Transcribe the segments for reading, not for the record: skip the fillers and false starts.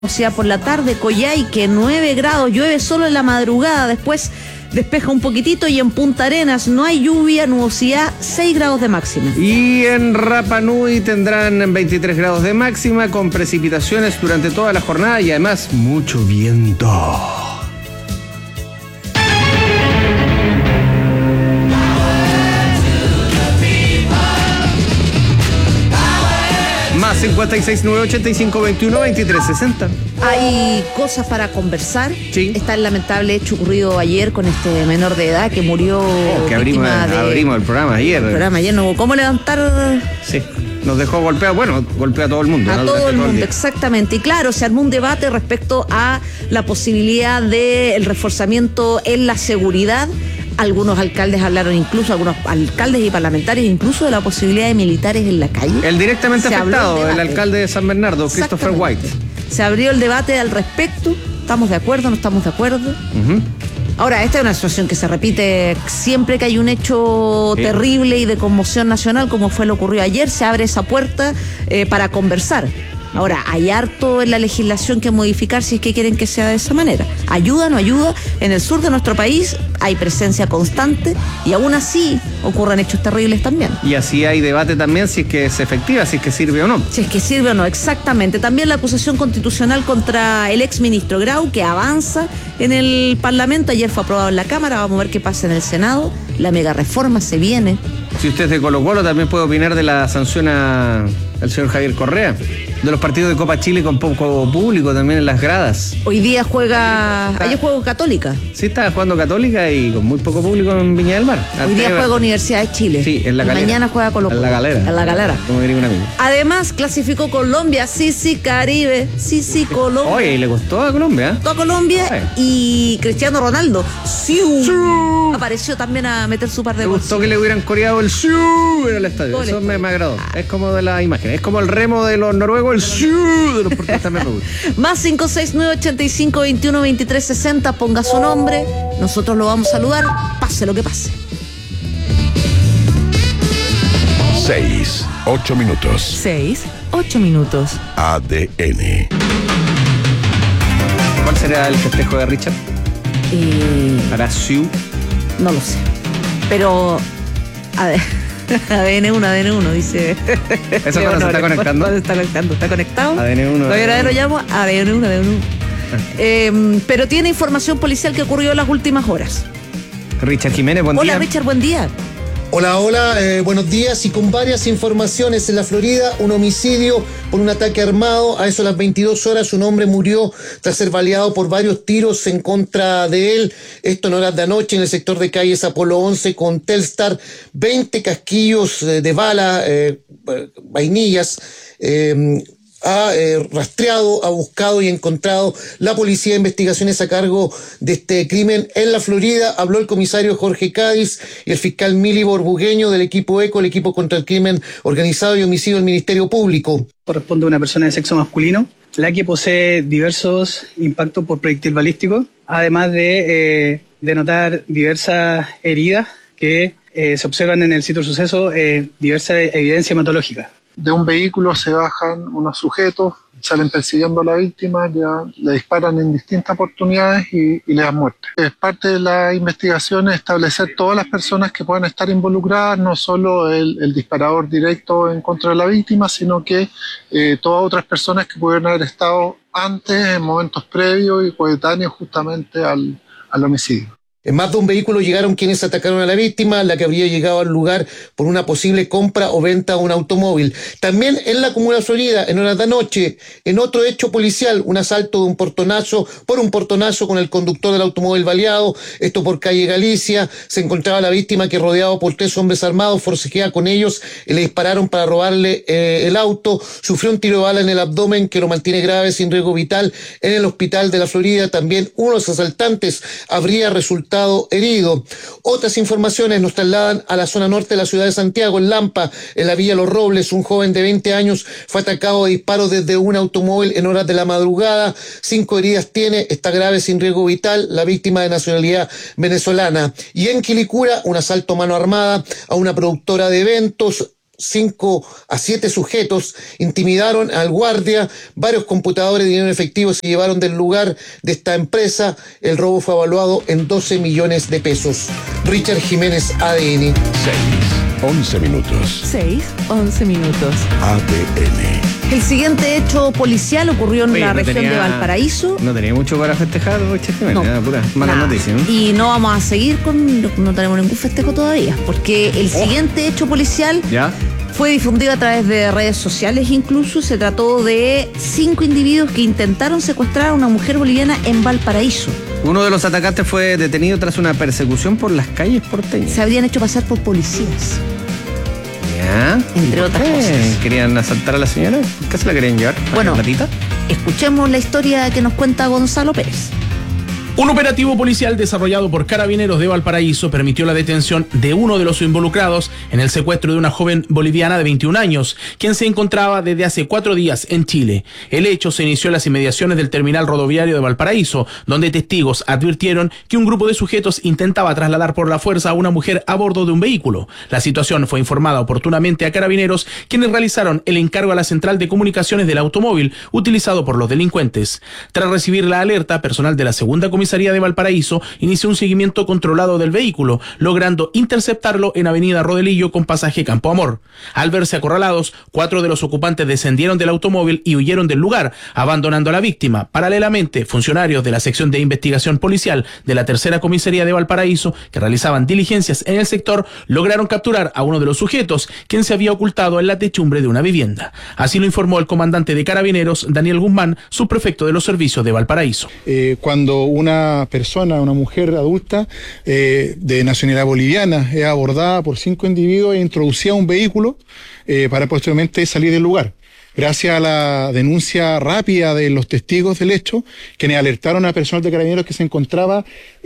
nubosidad por la tarde, Coyhaique 9 grados, llueve solo en la madrugada, después despeja un poquitito y en Punta Arenas no hay lluvia, nubosidad 6 grados de máxima. Y en Rapa Nui tendrán 23 grados de máxima con precipitaciones durante toda la jornada y además mucho viento. Más 56 985 21 23 60. Hay cosas para conversar. Sí. Está el lamentable hecho ocurrido ayer con este menor de edad que murió. Que abrimos el programa ayer. No hubo cómo levantar. Sí. Nos dejó golpeado, golpea a todo el mundo. A todo el mundo, exactamente. Y claro, se armó un debate respecto a la posibilidad del reforzamiento en la seguridad. Algunos alcaldes hablaron incluso, algunos alcaldes y parlamentarios, incluso de la posibilidad de militares en la calle. El directamente afectado, el alcalde de San Bernardo, Christopher White. Se abrió el debate al respecto. ¿Estamos de acuerdo? ¿No estamos de acuerdo? Uh-huh. Ahora, esta es una situación que se repite siempre que hay un hecho terrible y de conmoción nacional, como fue lo ocurrido ayer, se abre esa puerta para conversar. Ahora, hay harto en la legislación que modificar si es que quieren que sea de esa manera. ¿Ayuda o no ayuda? En el sur de nuestro país hay presencia constante y aún así ocurren hechos terribles también. Y así hay debate también si es que es efectiva, si es que sirve o no. Si es que sirve o no, exactamente. También la acusación constitucional contra el exministro Grau, que avanza en el Parlamento. Ayer fue aprobado en la Cámara, vamos a ver qué pasa en el Senado. La mega reforma se viene. Si usted es de Colo-Colo, también puede opinar de la sanción al señor Javier Correa. De los partidos de Copa Chile con poco público también en las gradas. Hoy día ayer juega Católica. Sí, estaba jugando Católica y con muy poco público en Viña del Mar. Hoy día juega Universidad de Chile. Sí, en la Calera. Mañana juega Colo-Colo. En la Galera. En la Galera. Como diría un amigo. Además, clasificó Colombia, sí, Caribe, sí, Colombia. Oye, y le costó a Colombia. Todo a Colombia y Cristiano Ronaldo. Apareció también a meter su par de goles. Me gustó que le hubieran coreado el ¡siu! En el estadio. Eso me agradó. Es como de la imagen. Es como el remo de los noruegos, el ¡siu! De los portugueses también me gusta. Más 569 85 21 23 60. Ponga su nombre. Nosotros lo vamos a saludar. Pase lo que pase. 6-8 minutos. 6-8 minutos. ADN. ¿Cuál será el festejo de Richard? ¿Para Siu? No lo sé. Pero, a ver, ADN1, dice. ¿Eso cuando se está conectando? Está conectado. ADN1. Todavía lo llamo ADN1. Pero tiene información policial que ocurrió en las últimas horas. Richard Jiménez, buen día. Hola, Richard, buen día. Hola, buenos días. Y con varias informaciones en la Florida, un homicidio por un ataque armado. A eso a las 22 horas un hombre murió tras ser baleado por varios tiros en contra de él. Esto en horas de anoche en el sector de calles Apolo 11 con Telstar. 20 casquillos de bala, vainillas. Ha rastreado, ha buscado y encontrado la Policía de Investigaciones a cargo de este crimen en la Florida. Habló el comisario Jorge Cádiz y el fiscal Mili Borbugueño del equipo ECO, el equipo contra el crimen organizado y homicidio del Ministerio Público. Corresponde a una persona de sexo masculino, la que posee diversos impactos por proyectil balístico, además de denotar diversas heridas que se observan en el sitio del suceso, diversa evidencia hematológica. De un vehículo se bajan unos sujetos, salen persiguiendo a la víctima, ya le disparan en distintas oportunidades y le dan muerte. Es parte de la investigación establecer todas las personas que puedan estar involucradas, no solo el disparador directo en contra de la víctima, sino que todas otras personas que pudieron haber estado antes, en momentos previos y coetáneos justamente al homicidio. En más de un vehículo llegaron quienes atacaron a la víctima, la que habría llegado al lugar por una posible compra o venta de un automóvil. También en la comuna de Florida, en horas de anoche, en otro hecho policial, un asalto de un portonazo con el conductor del automóvil baleado, esto por calle Galicia. Se encontraba la víctima que, rodeado por 3 hombres armados, forcejea con ellos y le dispararon para robarle el auto. Sufrió un tiro de bala en el abdomen que lo mantiene grave, sin riesgo vital, en el hospital de la Florida. También uno de los asaltantes habría resultado herido. Otras informaciones nos trasladan a la zona norte de la ciudad de Santiago, en Lampa, en la Villa Los Robles. Un joven de 20 años fue atacado de disparos desde un automóvil en horas de la madrugada. 5 heridas tiene, está grave, sin riesgo vital, la víctima de nacionalidad venezolana. Y en Quilicura, un asalto a mano armada a una productora de eventos. 5 a 7 sujetos, intimidaron al guardia, varios computadores de dinero en efectivo se llevaron del lugar de esta empresa. El robo fue evaluado en 12 millones de pesos. Richard Jiménez, ADN. 11 minutos. 11 minutos. ADN. El siguiente hecho policial ocurrió en la región de Valparaíso. No tenía mucho para festejar, Richard Jiménez, No, pura mala nada. noticia, ¿no? Y no vamos a seguir no tenemos ningún festejo todavía, porque el siguiente hecho policial ¿Ya? fue difundido a través de redes sociales. Incluso se trató de 5 individuos que intentaron secuestrar a una mujer boliviana en Valparaíso. Uno de los atacantes fue detenido tras una persecución por las calles porteñas. Se habrían hecho pasar por policías. ¿Ya? Entre ¿Y por otras qué? cosas. ¿Querían asaltar a la señora? ¿Por qué se la querían llevar? Bueno. ¿La platita? Escuchemos la historia que nos cuenta Gonzalo Pérez. Un operativo policial desarrollado por Carabineros de Valparaíso permitió la detención de uno de los involucrados en el secuestro de una joven boliviana de 21 años, quien se encontraba desde hace 4 días en Chile. El hecho se inició en las inmediaciones del terminal rodoviario de Valparaíso, donde testigos advirtieron que un grupo de sujetos intentaba trasladar por la fuerza a una mujer a bordo de un vehículo. La situación fue informada oportunamente a Carabineros, quienes realizaron el encargo a la central de comunicaciones del automóvil utilizado por los delincuentes. Tras recibir la alerta, personal de la segunda comisaría de Valparaíso inició un seguimiento controlado del vehículo, logrando interceptarlo en Avenida Rodelillo con pasaje Campo Amor. Al verse acorralados, 4 de los ocupantes descendieron del automóvil y huyeron del lugar, abandonando a la víctima. Paralelamente, funcionarios de la sección de investigación policial de la tercera comisaría de Valparaíso, que realizaban diligencias en el sector, lograron capturar a uno de los sujetos, quien se había ocultado en la techumbre de una vivienda. Así lo informó el comandante de Carabineros, Daniel Guzmán, subprefecto de los servicios de Valparaíso. Cuando una mujer adulta de nacionalidad boliviana es abordada por 5 individuos e introducida a un vehículo para posteriormente salir del lugar. Gracias a la denuncia rápida de los testigos del hecho, quienes alertaron al personal de Carabineros que se encontraba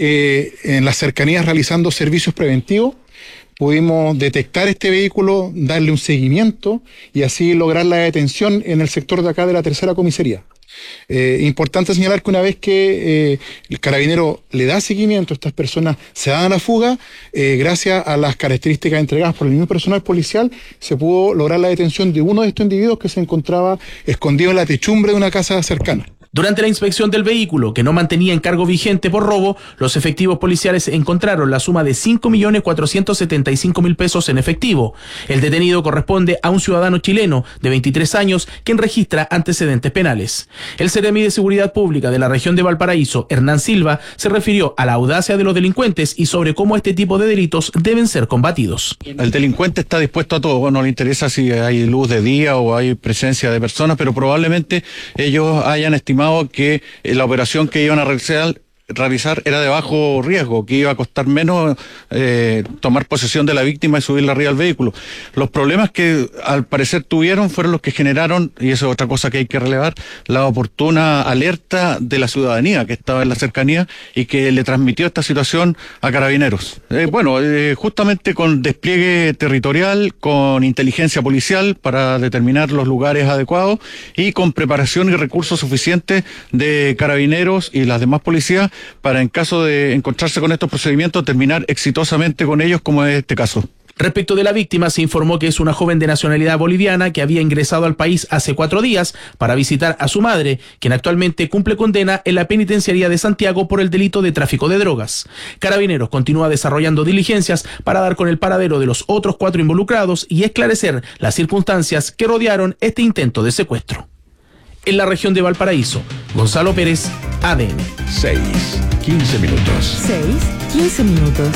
en las cercanías realizando servicios preventivos, pudimos detectar este vehículo, darle un seguimiento y así lograr la detención en el sector de acá de la tercera comisaría. Importante señalar que una vez que el carabinero le da seguimiento, estas personas se dan a la fuga, gracias a las características entregadas por el mismo personal policial, se pudo lograr la detención de uno de estos individuos que se encontraba escondido en la techumbre de una casa cercana. Durante la inspección del vehículo, que no mantenía encargo vigente por robo, los efectivos policiales encontraron la suma de 5.475.000 pesos en efectivo. El detenido corresponde a un ciudadano chileno de 23 años, quien registra antecedentes penales. El Seremi de Seguridad Pública de la región de Valparaíso, Hernán Silva, se refirió a la audacia de los delincuentes y sobre cómo este tipo de delitos deben ser combatidos. El delincuente está dispuesto a todo, no le interesa si hay luz de día o hay presencia de personas, pero probablemente ellos hayan estimado que la operación que iban a realizar era de bajo riesgo, que iba a costar menos tomar posesión de la víctima y subirla arriba al vehículo. Los problemas que al parecer tuvieron fueron los que generaron, y eso es otra cosa que hay que relevar, la oportuna alerta de la ciudadanía que estaba en la cercanía y que le transmitió esta situación a Carabineros. Justamente con despliegue territorial, con inteligencia policial para determinar los lugares adecuados y con preparación y recursos suficientes de Carabineros y las demás policías para, en caso de encontrarse con estos procedimientos, terminar exitosamente con ellos, como es este caso. Respecto de la víctima, se informó que es una joven de nacionalidad boliviana que había ingresado al país hace 4 días para visitar a su madre, quien actualmente cumple condena en la penitenciaría de Santiago por el delito de tráfico de drogas. Carabineros continúa desarrollando diligencias para dar con el paradero de los otros 4 involucrados y esclarecer las circunstancias que rodearon este intento de secuestro. En la región de Valparaíso, Gonzalo Pérez, ADN. 15 minutos. 15 minutos.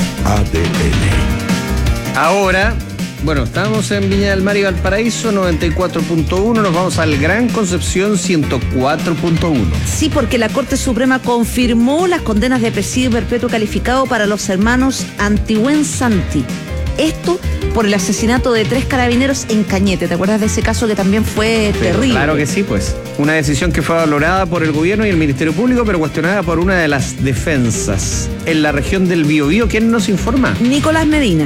ADN. Ahora, bueno, estamos en Viña del Mar y Valparaíso, 94.1, nos vamos al Gran Concepción, 104.1. Sí, porque la Corte Suprema confirmó las condenas de presidio perpetuo calificado para los hermanos Antigüen Santi. Esto por el asesinato de 3 carabineros en Cañete. ¿Te acuerdas de ese caso que también fue terrible? Claro que sí, pues. Una decisión que fue valorada por el gobierno y el Ministerio Público, pero cuestionada por una de las defensas. En la región del Biobío, ¿quién nos informa? Nicolás Medina.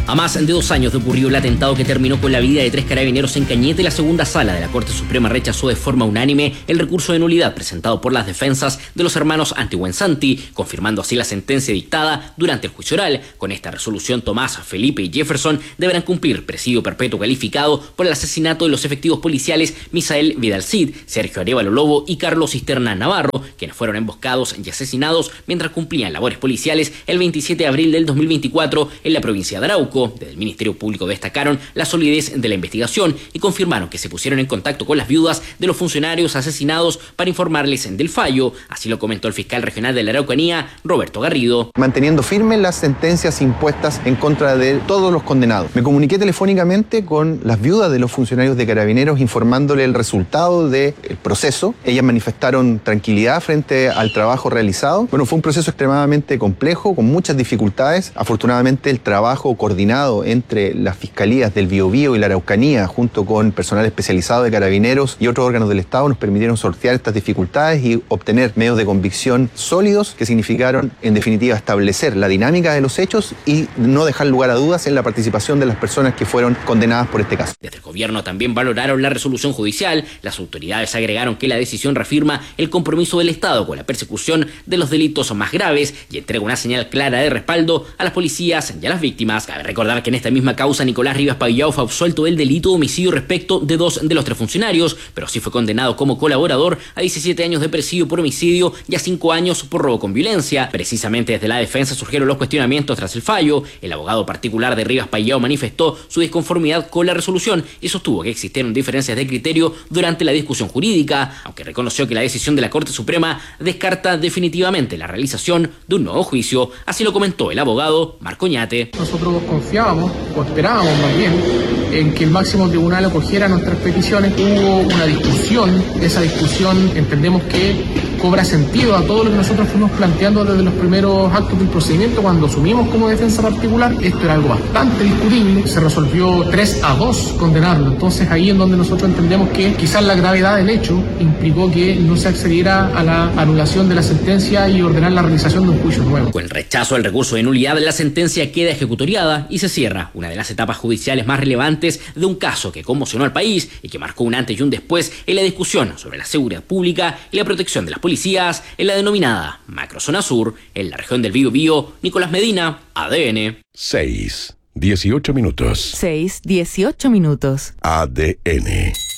A más de 2 años de ocurrido el atentado que terminó con la vida de 3 carabineros en Cañete, la segunda sala de la Corte Suprema rechazó de forma unánime el recurso de nulidad presentado por las defensas de los hermanos Antihuensanti, confirmando así la sentencia dictada durante el juicio oral. Con esta resolución, Tomás, Felipe y Jefferson deberán cumplir presidio perpetuo calificado por el asesinato de los efectivos policiales Misael Vidal Cid, Sergio Arévalo Lobo y Carlos Cisterna Navarro, quienes fueron emboscados y asesinados mientras cumplían labores policiales el 27 de abril del 2024 en la provincia de Arauco. Desde el Ministerio Público destacaron la solidez de la investigación y confirmaron que se pusieron en contacto con las viudas de los funcionarios asesinados para informarles del fallo. Así lo comentó el fiscal regional de la Araucanía, Roberto Garrido. Manteniendo firmes las sentencias impuestas en contra de todos los condenados. Me comuniqué telefónicamente con las viudas de los funcionarios de Carabineros informándole el resultado del proceso. Ellas manifestaron tranquilidad frente al trabajo realizado. Bueno, fue un proceso extremadamente complejo, con muchas dificultades. Afortunadamente, el trabajo coordinado entre las fiscalías del Biobío y la Araucanía, junto con personal especializado de Carabineros y otros órganos del Estado, nos permitieron sortear estas dificultades y obtener medios de convicción sólidos que significaron, en definitiva, establecer la dinámica de los hechos y no dejar lugar a dudas en la participación de las personas que fueron condenadas por este caso. Desde el gobierno también valoraron la resolución judicial. Las autoridades agregaron que la decisión reafirma el compromiso del Estado con la persecución de los delitos más graves y entrega una señal clara de respaldo a las policías y a las víctimas. Cabe recordar que en esta misma causa Nicolás Rivas Pavillao fue absuelto del delito de homicidio respecto de 2 de los 3 funcionarios, pero sí fue condenado como colaborador a 17 años de presidio por homicidio y a 5 años por robo con violencia. Precisamente desde la defensa surgieron los cuestionamientos tras el fallo. El abogado particular de Rivas Pavillao manifestó su disconformidad con la resolución y sostuvo que existieron diferencias de criterio durante la discusión jurídica, aunque reconoció que la decisión de la Corte Suprema descarta definitivamente la realización de un nuevo juicio. Así lo comentó el abogado Marco Oñate. Nosotros confiábamos, o esperábamos más bien, en que el máximo tribunal acogiera nuestras peticiones. Hubo una discusión, esa discusión entendemos que cobra sentido a todo lo que nosotros fuimos planteando desde los primeros actos del procedimiento cuando asumimos como defensa particular. Esto era algo bastante discutible, se resolvió 3-2 condenarlo, entonces ahí en donde nosotros entendemos que quizás la gravedad del hecho implicó que no se accediera a la anulación de la sentencia y ordenar la realización de un juicio nuevo. Con el rechazo al recurso de nulidad, la sentencia queda ejecutoriada y se cierra una de las etapas judiciales más relevantes de un caso que conmocionó al país y que marcó un antes y un después en la discusión sobre la seguridad pública y la protección de las policías en la denominada Macrozona Sur, en la región del Biobío. Nicolás Medina, ADN. 6:18 minutos. 6:18 minutos. ADN.